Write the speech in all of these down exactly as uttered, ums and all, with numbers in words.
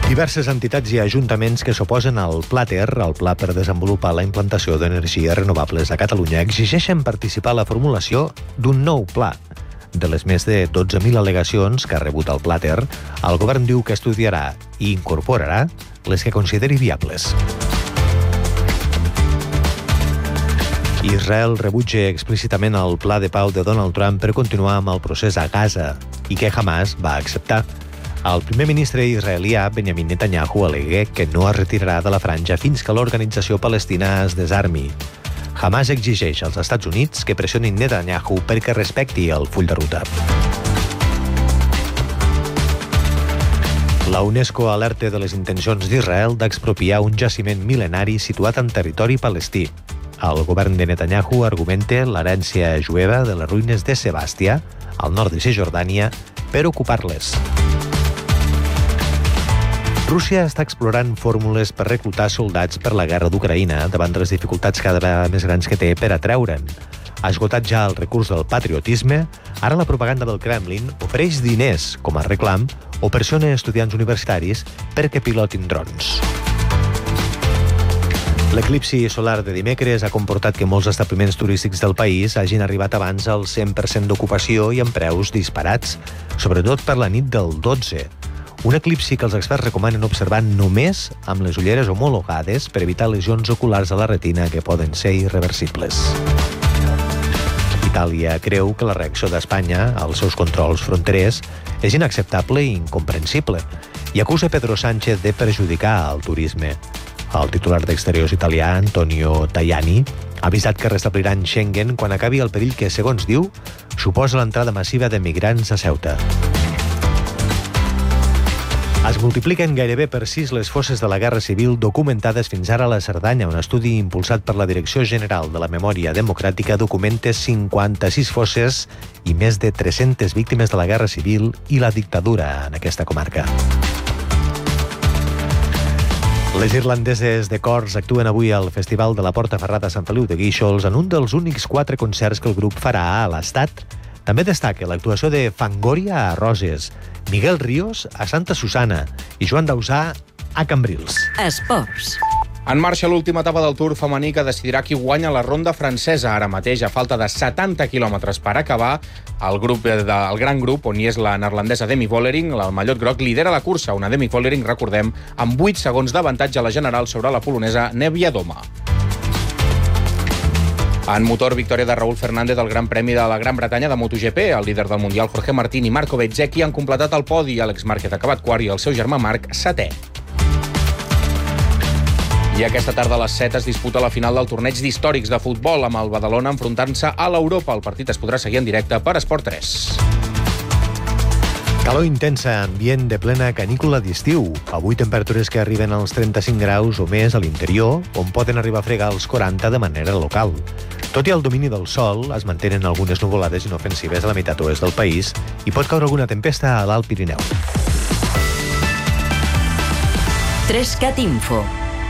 Diverses entitats i ajuntaments que s'oposen al Plater, el Pla per desenvolupar la implantació d'energies renovables a Catalunya, exigeixen participar a la formulació d'un nou pla. De les més de dotze mil al·legacions que ha rebut el Plater, el govern diu que estudiarà i incorporarà les que consideri viables. Israel rebutja explícitament el pla de pau de Donald Trump per continuar amb el procés a Gaza i que Hamas va acceptar. El primer ministre israelià, Benjamin Netanyahu, al·legué que no es retirarà de la franja fins que l'organització palestina es desarmi. Hamas exigeix als Estats Units que pressionin Netanyahu perquè respecti el full de ruta. La UNESCO alerta de les intencions d'Israel d'expropiar un jaciment mil·lenari situat en territori palestí. El govern de Netanyahu argumenta l'herència jueva de les ruïnes de Sebàstia, al nord de Cisjordània, per ocupar-les. Rússia està explorant fórmules per reclutar soldats per la guerra d'Ucraïna davant de les dificultats cada vegada més grans que té per atreure'n. Ha esgotat ja el recurs del patriotisme, ara la propaganda del Kremlin ofereix diners com a reclam o pressiona estudiants universitaris perquè pilotin drons. L'eclipsi solar de dimecres ha comportat que molts establiments turístics del país hagin arribat abans al cent per cent d'ocupació i amb preus disparats, sobretot per la nit del dotze. Un eclipsi que els experts recomanen observar només amb les ulleres homologades per evitar lesions oculars a la retina que poden ser irreversibles. Itàlia creu que la reacció d'Espanya als seus controls fronterers és inacceptable i incomprensible i acusa Pedro Sánchez de perjudicar el turisme. El titular d'Exteriors italià, Antonio Tajani, ha avisat que restabliran Schengen quan acabi el perill que, segons diu, suposa l'entrada massiva de migrants a Ceuta. Es multipliquen gairebé per sis les fosses de la Guerra Civil documentades fins ara a la Cerdanya. Un estudi impulsat per la Direcció General de la Memòria Democràtica documenta cinquanta-sis fosses i més de tres-centes víctimes de la Guerra Civil i la dictadura en aquesta comarca. Les irlandeses de cors actuen avui al Festival de la Porta Ferrada a Sant Feliu de Guíxols en un dels únics quatre concerts que el grup farà a l'Estat. També destaca l'actuació de Fangoria a Roses, Miguel Ríos a Santa Susana i Joan Dausà a Cambrils. Esports. En marxa l'última etapa del Tour femení que decidirà qui guanya la ronda francesa. Ara mateix, a falta de setanta quilòmetres per acabar, el, grup de, el gran grup, on hi és la neerlandesa Demi Vollering, el mallot groc, lidera la cursa. Una Demi Vollering, recordem, amb vuit segons d'avantatge a la general sobre la polonesa Neviadoma. En motor, victòria de Raúl Fernández al Gran Premi de la Gran Bretanya de MotoGP. El líder del Mundial, Jorge Martín, i Marco Bezzecchi han completat el podi. Àlex Márquez ha acabat quart i el seu germà Marc setè. I aquesta tarda a les set es disputa la final del torneig d'històrics de futbol amb el Badalona enfrontant-se a l'Europa. El partit es podrà seguir en directe per Esport tres. Calor intensa, ambient de plena canícula d'estiu. Avui temperatures que arriben als trenta-cinc graus o més a l'interior, on poden arribar a fregar els quaranta de manera local. Tot i el domini del sol, es mantenen algunes nuvolades inofensives a la meitat oest del país i pot caure alguna tempesta a l'Alt Pirineu. Trescat Info.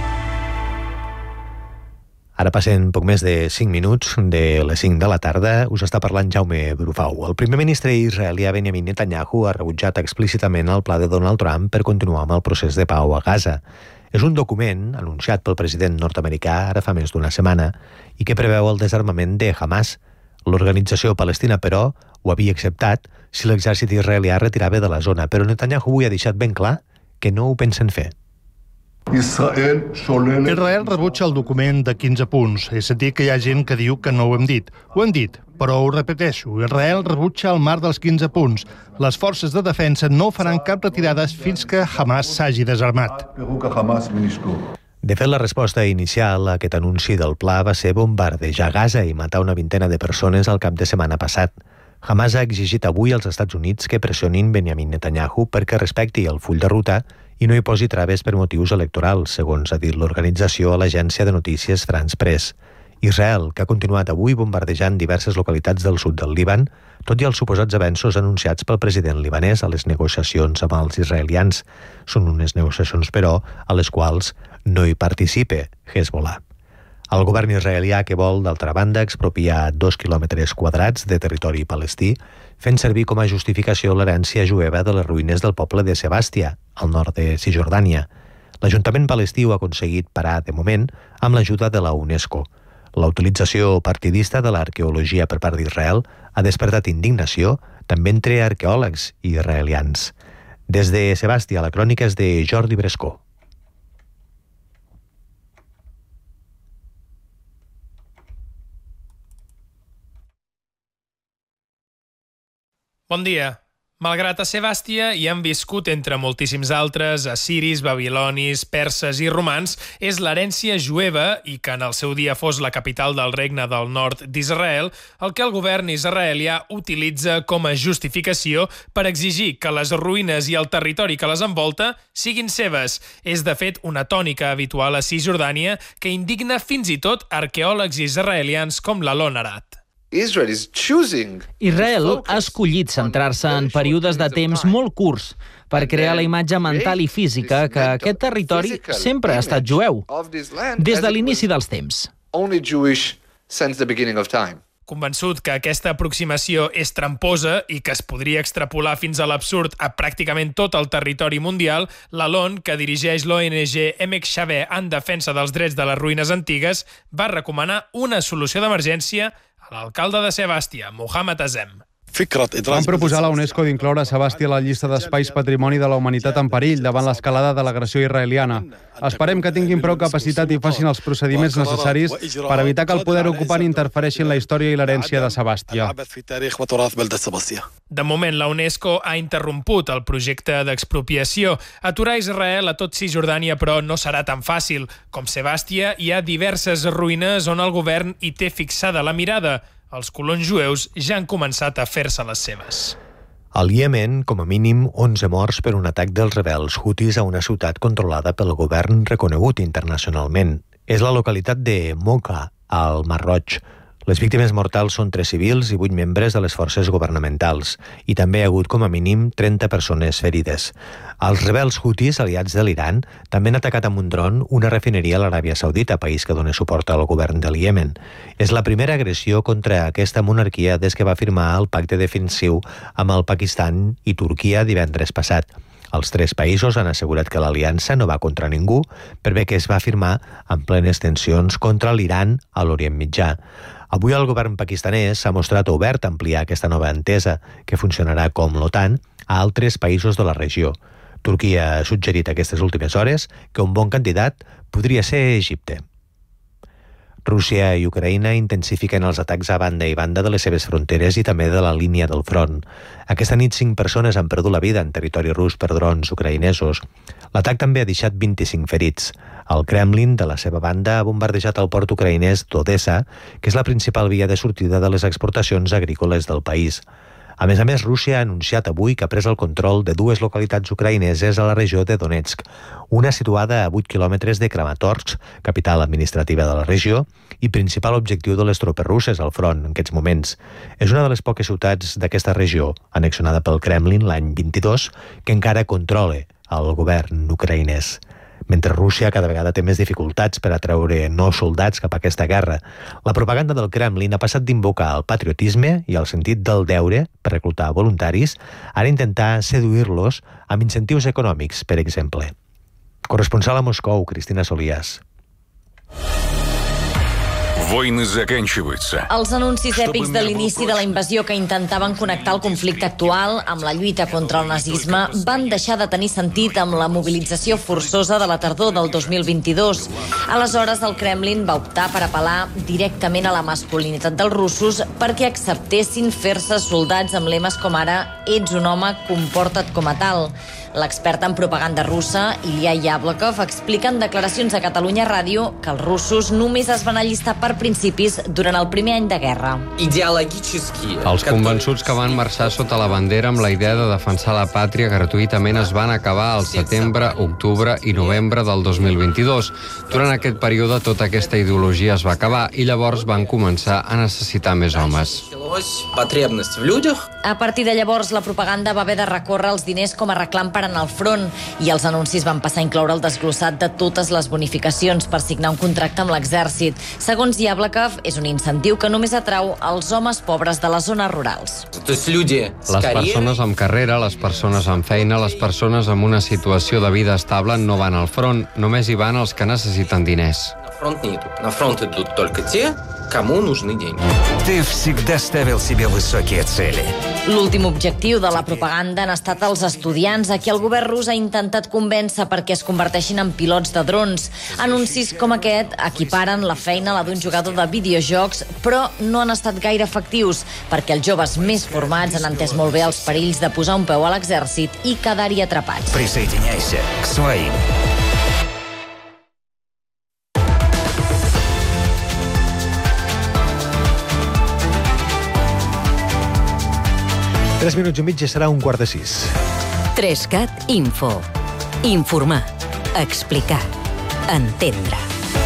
Ara passen poc més de cinc minuts de les cinc de la tarda. Us està parlant Jaume Brufau. El primer ministre israelià Benjamin Netanyahu ha rebutjat explícitament el pla de Donald Trump per continuar amb el procés de pau a Gaza. És un document anunciat pel president nord-americà ara fa més d'una setmana i que preveu el desarmament de Hamas. L'organització palestina, però, ho havia acceptat si l'exèrcit israelià retirava de la zona, però Netanyahu avui ha deixat ben clar que no ho pensen fer. Israel rebutja el document de quinze punts. He sentit que hi ha gent que diu que no ho hem dit. Ho hem dit, però ho repeteixo. Israel rebutja el marc dels quinze punts. Les forces de defensa no faran cap retirada fins que Hamas s'hagi desarmat. De fet, la resposta inicial a aquest anunci del pla va ser bombardejar Gaza i matar una vintena de persones al cap de setmana passat. Hamas ha exigit avui als Estats Units que pressionin Benjamin Netanyahu perquè respecti el full de ruta i no hi posi traves per motius electorals, segons ha dit l'organització a l'agència de notícies France Press. Israel, que ha continuat avui bombardejant diverses localitats del sud del Líban, tot i els suposats avenços anunciats pel president libanès a les negociacions amb els israelians. Són unes negociacions, però, a les quals no hi participa Hezbollah. El govern israelià que vol, d'altra banda, expropiar dos quilòmetres quadrats de territori palestí, fent servir com a justificació l'herència jueva de les ruïnes del poble de Sebàstia, al nord de Cisjordània. L'Ajuntament palestí ho ha aconseguit parar, de moment, amb l'ajuda de la UNESCO. La utilització partidista de l'arqueologia per part d'Israel ha despertat indignació també entre arqueòlegs i israelians. Des de Sebàstia, la crònica és de Jordi Brescó. Bon dia. Malgrat a Sebàstia hi han viscut entre moltíssims altres assiris, babilonis, perses i romans, és l'herència jueva i que en el seu dia fos la capital del regne del nord d'Israel, el que el govern israelià utilitza com a justificació per exigir que les ruïnes i el territori que les envolta siguin seves. És, de fet, una tònica habitual a Cisjordània que indigna fins i tot arqueòlegs israelians com l'Alon Arad. Israel ha escollit centrar-se en períodes de temps molt curts per crear la imatge mental i física que aquest territori sempre ha estat jueu, des de l'inici dels temps. Convençut que aquesta aproximació és tramposa i que es podria extrapolar fins a l'absurd a pràcticament tot el territori mundial, l'Alon, que dirigeix l'O N G Emek Shaveh en defensa dels drets de les ruïnes antigues, va recomanar una solució d'emergència a l'alcalde de Sebàstia, Mohamed Azem. Van proposar a la UNESCO d'incloure Sebàstia a la llista d'espais patrimoni de la humanitat en perill davant l'escalada de l'agressió israeliana. Esperem que tinguin prou capacitat i facin els procediments necessaris per evitar que el poder ocupant interfereixi en la història i l'herència de Sebàstia. De moment, la UNESCO ha interromput el projecte d'expropiació. Aturar Israel a tot Cisjordània, però, no serà tan fàcil. Com Sebàstia, hi ha diverses ruïnes on el govern hi té fixada la mirada. Els colons jueus ja han començat a fer-se les seves. Al Iemen, com a mínim, onze morts per un atac dels rebels hutis a una ciutat controlada pel govern reconegut internacionalment. És la localitat de Mocha, al Mar Roig. Les víctimes mortals són tres civils i vuit membres de les forces governamentals, i també hi ha hagut com a mínim trenta persones ferides. Els rebels hutis, aliats de l'Iran, també han atacat amb un dron una refineria a l'Aràbia Saudita, país que dona suport al govern del Iemen. És la primera agressió contra aquesta monarquia des que va firmar el pacte defensiu amb el Pakistan i Turquia divendres passat. Els tres països han assegurat que l'aliança no va contra ningú, per bé que es va firmar en plenes tensions contra l'Iran a l'Orient Mitjà. Avui el govern pakistanès s'ha mostrat obert a ampliar aquesta nova entesa, que funcionarà com l'OTAN, a altres països de la regió. Turquia ha suggerit aquestes últimes hores que un bon candidat podria ser Egipte. Rússia i Ucraïna intensifiquen els atacs a banda i banda de les seves fronteres i també de la línia del front. Aquesta nit cinc persones han perdut la vida en territori rus per drons ucraïnesos. L'atac també ha deixat vint-i-cinc ferits. El Kremlin, de la seva banda, ha bombardejat el port ucraïnès d'Odessa, que és la principal via de sortida de les exportacions agrícoles del país. A més a més, Rússia ha anunciat avui que ha pres el control de dues localitats ucraïneses a la regió de Donetsk, una situada a vuit quilòmetres de Kramatorsk, capital administrativa de la regió, i principal objectiu de les tropes russes al front en aquests moments. És una de les poques ciutats d'aquesta regió, annexionada pel Kremlin l'any vint-i-dos, que encara controla el govern ucraïnès. Mentre Rússia cada vegada té més dificultats per atreure nous soldats cap a aquesta guerra, la propaganda del Kremlin ha passat d'invocar el patriotisme i el sentit del deure per reclutar voluntaris a intentar seduir-los amb incentius econòmics, per exemple. Corresponsal a Moscou, Cristina Solías. Els anuncis èpics de l'inici de la invasió que intentaven connectar el conflicte actual amb la lluita contra el nazisme van deixar de tenir sentit amb la mobilització forçosa de la tardor del dos mil vint-i-dos. Aleshores, el Kremlin va optar per apel·lar directament a la masculinitat dels russos perquè acceptessin fer-se soldats amb lemes com ara «Ets un home, comporta't com a tal». L'expert en propaganda russa, Ilya Yablokov, explica en declaracions a Catalunya Ràdio que els russos només es van allistar per principis durant el primer any de guerra. Els convençuts que van marxar sota la bandera amb la idea de defensar la pàtria gratuïtament es van acabar al setembre, octubre i novembre del dos mil vint-i-dos. Durant aquest període tota aquesta ideologia es va acabar i llavors van començar a necessitar més homes. A partir de llavors, la propaganda va haver de recórrer els diners com a reclam per anar al front i els anuncis van passar a incloure el desglossat de totes les bonificacions per signar un contracte amb l'exèrcit. Segons Yablakov, és un incentiu que només atrau els homes pobres de les zones rurals. Les persones amb carrera, les persones amb feina, les persones amb una situació de vida estable no van al front, només hi van els que necessiten diners. На фронт идут только те, кому нужны деньги. Ты всегда ставил себе высокие цели. L'últim objectiu de la propaganda han estat els estudiants, a qui el govern rus ha intentat convèncer perquè es converteixin en pilots de drons. Anuncis com aquest equiparen la feina a la d'un jugador de videojocs, però no han estat gaire efectius, perquè els joves més formats han entès molt bé els perills de posar un peu a l'exèrcit i quedar-hi atrapats. Присоединяйся к своим. Tres minuts i mig i serà un quart de sis. Trescat Info. Informar. Explicar. Entendre.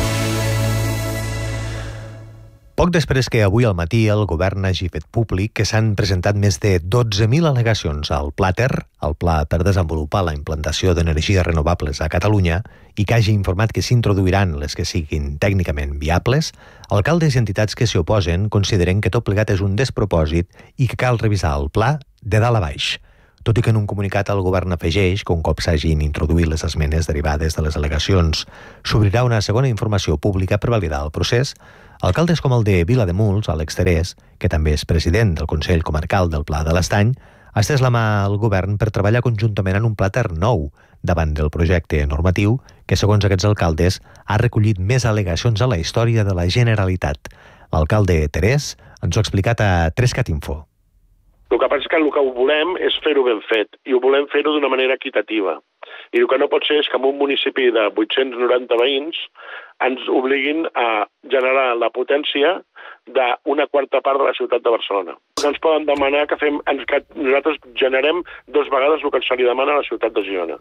Poc després que avui al matí el govern hagi fet públic que s'han presentat més de dotze mil al·legacions al Plater, el pla per desenvolupar la implantació d'energies renovables a Catalunya, i que hagi informat que s'introduiran les que siguin tècnicament viables, alcaldes i entitats que s'hi oposen consideren que tot plegat és un despropòsit i que cal revisar el pla de dalt a baix. Tot i que en un comunicat el govern afegeix que un cop s'hagin introduït les esmenes derivades de les al·legacions, s'obrirà una segona informació pública per validar el procés. Alcaldes com el de Vilademuls, Àlex Terés, que també és president del Consell Comarcal del Pla de l'Estany, ha estès la mà al govern per treballar conjuntament en un Plater nou davant del projecte normatiu que, segons aquests alcaldes, ha recollit més al·legacions a la història de la Generalitat. L'alcalde Terés ens ho ha explicat a Trescat Info. El que passa és que el que volem és fer-ho ben fet i ho volem fer-ho d'una manera equitativa. I el que no pot ser és que en un municipi de vuit-cents noranta veïns ens obliguin a generar la potència d'una quarta part de la ciutat de Barcelona. No ens poden demanar que, fem, que nosaltres generem dues vegades el que se li demana a la ciutat de Girona.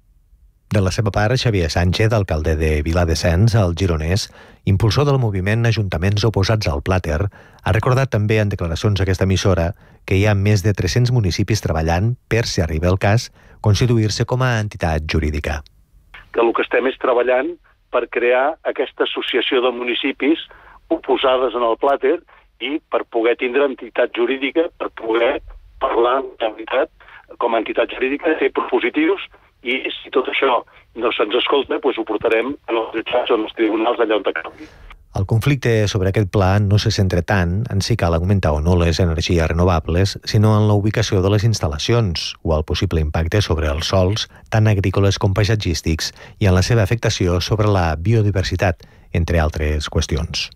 De la seva part, Xavier Sánchez, alcalde de Viladescens, al Gironès, impulsor del moviment Ajuntaments Oposats al Plater, ha recordat també en declaracions a aquesta emissora que hi ha més de tres-cents municipis treballant per, si arriba el cas, constituir-se com a entitat jurídica. Que el que estem és treballant per crear aquesta associació de municipis oposades en el Plater i per poder tindre entitat jurídica, per poder parlar entitat, com a entitat jurídica, fer propositius, i si tot això no se'ns escolta, doncs ho portarem a els jutjats o als tribunals allà on calgui. El conflicte sobre aquest pla no se centra tant en si cal augmentar o no les energies renovables, sinó en la ubicació de les instal·lacions o el possible impacte sobre els sòls, tant agrícoles com paisatgístics, i en la seva afectació sobre la biodiversitat, entre altres qüestions.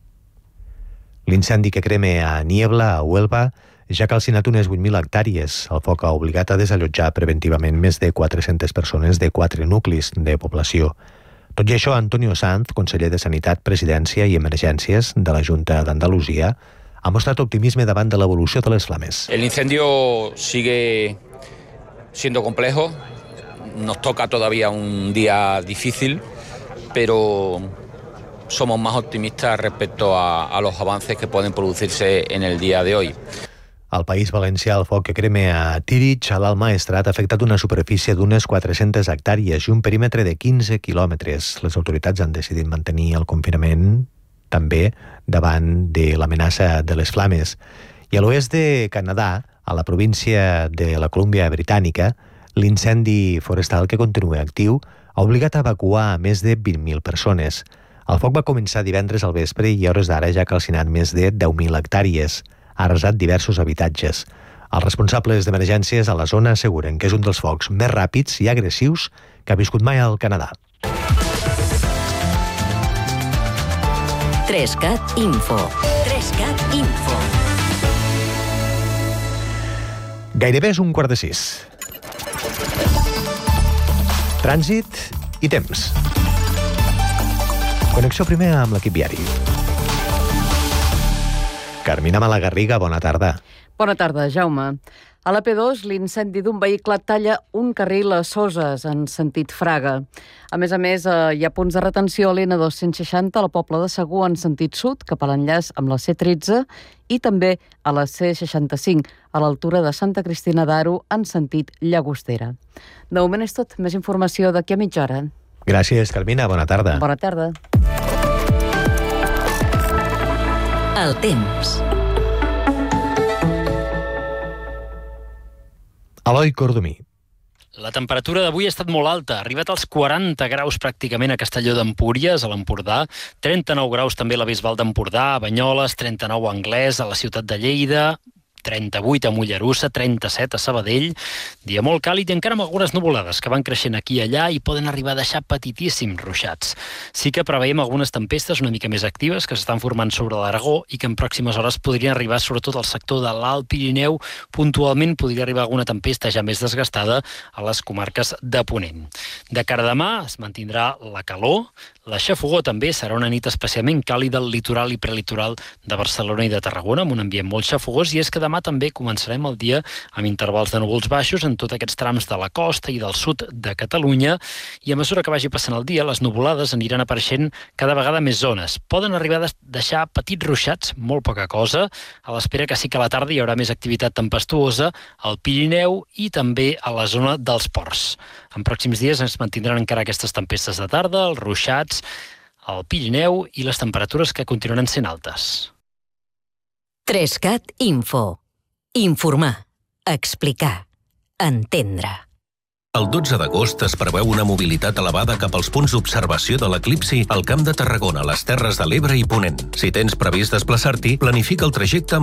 L'incendi que crema a Niebla, a Huelva, ja ha calcinat unes vuit mil hectàrees. El foc ha obligat a desallotjar preventivament més de quatre-centes persones de quatre nuclis de població. Tot i això, Antonio Sanz, conseller de Sanitat, Presidència i Emergències de la Junta d'Andalusia, ha mostrat optimisme davant de l'evolució de les flames. El incendio sigue siendo complejo. Nos toca todavía un día difícil, pero somos más optimistas respecto a, a los avances que pueden producirse en el día de hoy. Al País Valencià, el foc que crema a Tírig, a l'Alt Maestrat, ha afectat una superfície d'unes quatre-centes hectàrees i un perímetre de quinze quilòmetres. Les autoritats han decidit mantenir el confinament també davant de l'amenaça de les flames. I a l'oest de Canadà, a la província de la Colúmbia Britànica, l'incendi forestal que continua actiu ha obligat a evacuar a més de vint mil persones. El foc va començar divendres al vespre i a hores d'ara ja ha calcinat més de deu mil hectàrees. Ha arrasat diversos habitatges. Els responsables d'emergències a la zona asseguren que és un dels focs més ràpids i agressius que ha viscut mai al Canadà. Trescat Info. Trescat Info. Gairebé és un quart de sis. Trànsit i temps. Connexió primer amb l'equip viari. Carmina Malagarriga, bona tarda. Bona tarda, Jaume. A la P dos, l'incendi d'un vehicle talla un carril a Soses, en sentit Fraga. A més a més, hi ha punts de retenció a l'N dos-cents seixanta a la Pobla de Segur en sentit sud, cap a l'enllaç amb la C tretze, i també a la C seixanta-cinc, a l'altura de Santa Cristina d'Aro, en sentit Llagostera. De moment és tot. Més informació d'aquí a mitja hora. Gràcies, Carmina. Bona tarda. Bona tarda. El temps. Eloi Cordomí. La temperatura d'avui ha estat molt alta, ha arribat als quaranta graus pràcticament a Castelló d'Empúries, a l'Empordà, trenta-nou graus també a la Bisbal d'Empordà, a Banyoles, trenta-nou a Anglès, a la ciutat de Lleida, trenta-vuit a Mollerussa, trenta-set a Sabadell. Dia molt càlid i encara amb algunes nuvolades que van creixent aquí i allà i poden arribar a deixar petitíssims ruixats. Sí que preveiem algunes tempestes una mica més actives que s'estan formant sobre l'Aragó i que en pròximes hores podrien arribar sobretot al sector de l'Alt Pirineu. Puntualment podria arribar alguna tempesta ja més desgastada a les comarques de Ponent. De cara a demà es mantindrà la calor. La xafogor també serà una nit especialment càlida al litoral i prelitoral de Barcelona i de Tarragona, amb un ambient molt xafogós, i és que demà també començarem el dia amb intervals de núvols baixos en tots aquests trams de la costa i del sud de Catalunya, i a mesura que vagi passant el dia, les nuvolades aniran apareixent cada vegada més zones. Poden arribar a deixar petits ruixats, molt poca cosa, a l'espera que sí que a la tarda hi haurà més activitat tempestuosa al Pirineu i també a la zona dels ports. En pròxims dies es mantindran encara aquestes tempestes de tarda, els ruixats, al Pirineu i les temperatures que continuaran sent altes. Trescat Info. Informar, explicar, entendre. El dotze d'agost es preveu una mobilitat elevada cap als punts d'observació de l'eclipsi al Camp de Tarragona, les Terres de l'Ebre i Ponent. Si tens previst desplaçar-t'hi, planifica el trajecte amb